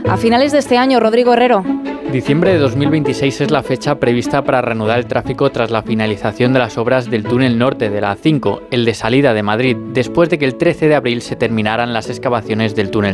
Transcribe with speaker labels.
Speaker 1: a finales de este año. Rodrigo Herrero.
Speaker 2: Diciembre de 2026 es la fecha prevista para reanudar el tráfico tras la finalización de las obras del túnel norte de la A5, el de salida de Madrid, después de que el 13 de abril se terminaran las excavaciones del túnel